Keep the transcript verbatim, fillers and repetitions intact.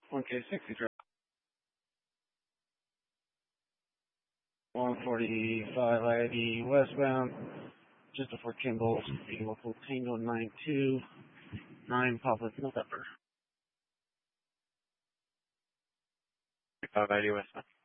one K sixty drive. one forty-five I D westbound, just before Kimball, local Tango nine two nine Papa November. five I D westbound.